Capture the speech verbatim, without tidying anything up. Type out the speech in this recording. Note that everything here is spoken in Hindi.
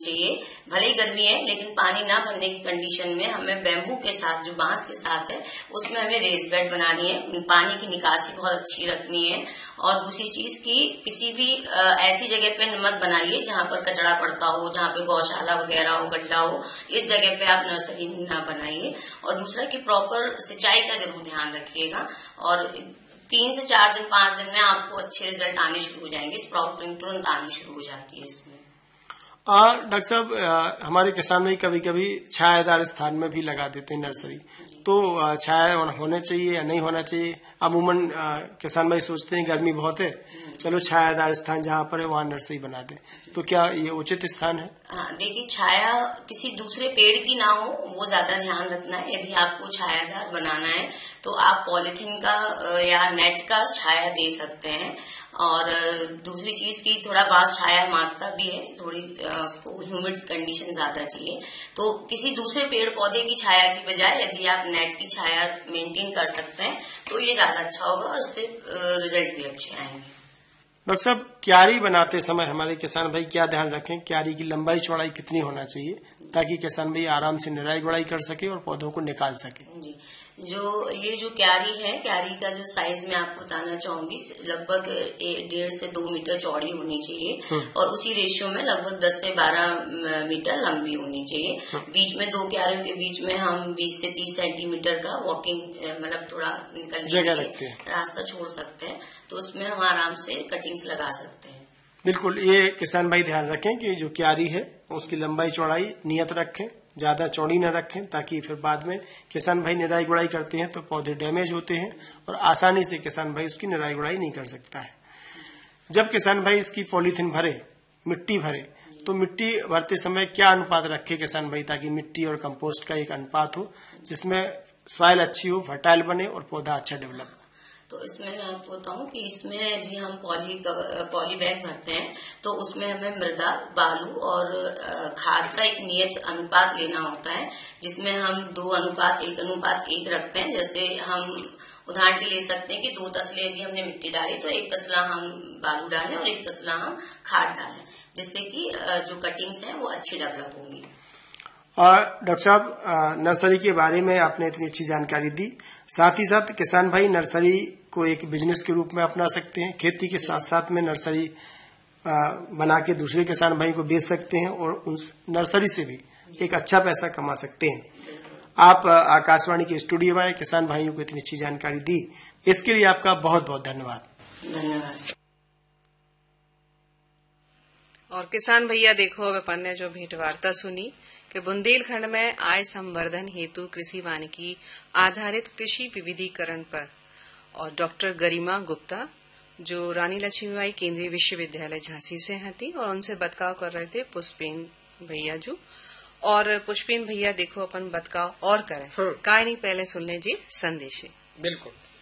चाहिए। भले ही गर्मी है लेकिन पानी ना भरने की कंडीशन में हमें बैम्बू के साथ, जो बांस के साथ है, उसमें हमें रेस बेड बनानी है, पानी की निकासी बहुत अच्छी रखनी है। और दूसरी चीज की किसी भी ऐसी जगह पे मत बनाइए जहाँ पर कचरा पड़ता हो, जहाँ पे गौशाला वगैरह हो, गड्ढा हो, इस जगह पे आप नर्सरी ना बनाइए। और दूसरा कि प्रॉपर सिंचाई का जरूर ध्यान रखिएगा। और तीन से चार दिन पांच दिन में आपको अच्छे रिजल्ट आने शुरू हो जाएंगे, स्प्राउटिंग तुरंत आनी शुरू हो जाती है इसमें। डॉक्टर साहब, हमारे किसान भी कभी कभी छायादार स्थान में भी लगा देते हैं नर्सरी, तो छाया होने चाहिए या नहीं होना चाहिए? अमूमन किसान भाई सोचते हैं गर्मी बहुत है, चलो छायादार स्थान जहाँ पर है वहाँ नर्सरी बना दें, तो क्या ये उचित स्थान है? हाँ, देखिए, छाया किसी दूसरे पेड़ की ना हो वो ज्यादा ध्यान रखना है। यदि आपको छायादार बनाना है तो आप पॉलिथीन का या नेट का छाया दे सकते हैं। और दूसरी चीज की थोड़ा बांस छाया मांगता भी है, थोड़ी उसको ह्यूमिड कंडीशन ज्यादा चाहिए। तो किसी दूसरे पेड़ पौधे की छाया की बजाय यदि आप नेट की छाया मेंटेन कर सकते हैं तो ये ज्यादा अच्छा होगा और उससे रिजल्ट भी अच्छे आएंगे। डॉक्टर साहब, क्यारी बनाते समय हमारे किसान भाई क्या ध्यान रखें? क्यारी की लंबाई चौड़ाई कितनी होना चाहिए ताकि किसान भाई आराम से निराई गुड़ाई कर सके और पौधों को निकाल सके? जी, जो ये जो क्यारी है, क्यारी का जो साइज मैं आपको बताना चाहूंगी, लगभग डेढ़ से दो मीटर चौड़ी होनी चाहिए और उसी रेशियो में लगभग दस से बारह मीटर लंबी होनी चाहिए। बीच में दो क्यारियों के बीच में हम बीस से तीस सेंटीमीटर का वॉकिंग मतलब थोड़ा निकलने के लिए रास्ता छोड़ सकते हैं, तो उसमें हम आराम से कटिंग्स लगा सकते हैं। बिल्कुल, ये किसान भाई ध्यान रखें कि जो क्यारी है उसकी लंबाई चौड़ाई नियत रखें, ज्यादा चौड़ी न रखें, ताकि फिर बाद में किसान भाई निराई गुड़ाई करते हैं तो पौधे डैमेज होते हैं और आसानी से किसान भाई उसकी निराई गुड़ाई नहीं कर सकता है। जब किसान भाई इसकी पॉलीथीन भरे, मिट्टी भरे, तो मिट्टी भरते समय क्या अनुपात रखे किसान भाई, ताकि मिट्टी और कंपोस्ट का एक अनुपात हो जिसमें सॉइल अच्छी हो, फर्टाइल बने और पौधा अच्छा डेवलप? तो इसमें मैं आपको बताऊं कि इसमें यदि हम पॉली पॉली बैग भरते हैं तो उसमें हमें मृदा, बालू और खाद का एक नियत अनुपात लेना होता है, जिसमें हम दो अनुपात एक अनुपात एक रखते हैं। जैसे हम उदाहरण के ले सकते हैं कि दो तसले यदि हमने मिट्टी डाली तो एक तसला हम बालू डालें और एक तसला हम खाद डालें, जिससे कि जो कटिंग्स हैं वो अच्छी डेवलप होंगी। और डॉक्टर साहब, नर्सरी के बारे में आपने इतनी अच्छी जानकारी दी, साथ ही साथ किसान भाई नर्सरी को एक बिजनेस के रूप में अपना सकते हैं, खेती के साथ साथ में नर्सरी बना के दूसरे किसान भाई को बेच सकते हैं और उस नर्सरी से भी एक अच्छा पैसा कमा सकते हैं। आप आकाशवाणी के स्टूडियो में किसान भाइयों को इतनी अच्छी जानकारी दी, इसके लिए आपका बहुत बहुत धन्यवाद। धन्यवाद। और किसान भैया देखो, अब अपन ने जो भेंट वार्ता सुनी कि बुंदेलखंड में आय संवर्धन हेतु कृषि वानिकी आधारित कृषि विविधीकरण पर, और डॉक्टर गरिमा गुप्ता जो रानी लक्ष्मीबाई केंद्रीय विश्वविद्यालय झांसी से हैं थी, और उनसे बतकाव कर रहे थे पुष्पेन भैया जो। और पुष्पेन भैया देखो अपन बतकाव और करें, हाँ। काय नहीं, पहले सुन लीजिए संदेश। बिल्कुल।